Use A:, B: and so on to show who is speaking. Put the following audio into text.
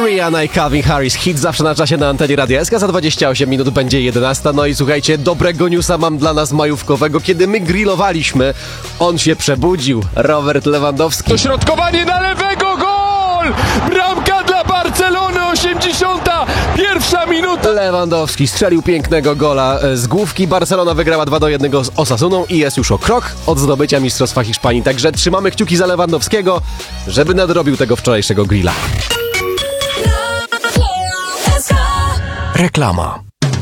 A: Rihanna i Calvin Harris. Hit zawsze na czasie na antenie Radia SK. Za 28 minut będzie 11. No i słuchajcie, dobrego newsa mam dla nas majówkowego. Kiedy my grillowaliśmy, on się przebudził. Robert Lewandowski.
B: Dośrodkowanie na lewego, gol! Bramka dla Barcelony, 81 minuta.
A: Lewandowski strzelił pięknego gola z główki. Barcelona wygrała 2-1 z Osasuną i jest już o krok od zdobycia Mistrzostwa Hiszpanii. Także trzymamy kciuki za Lewandowskiego, żeby nadrobił tego wczorajszego grilla.
C: Reklama.